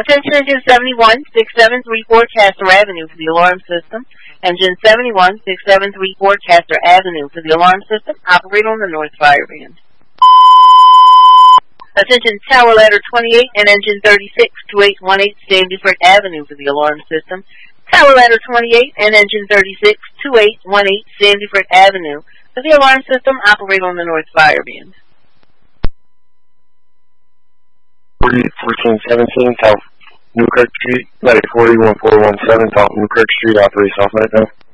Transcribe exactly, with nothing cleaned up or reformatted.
Attention engine seventy-one six seven three four Castor Avenue for the alarm system. Engine seventy-one six seven three four Castor Avenue for the alarm system. Operate on the north fire band. Attention tower ladder twenty-eight and engine thirty-six twenty-eight eighteen Sandy Fort Avenue for the alarm system. Tower ladder twenty-eight and engine thirty-six twenty-eight eighteen Sandy Fort Avenue for the alarm system. Operate on the north fire band. forty fourteen seventeen South Newkirk Street, Medic forty one four one seven South Newkirk Street, operates off right now.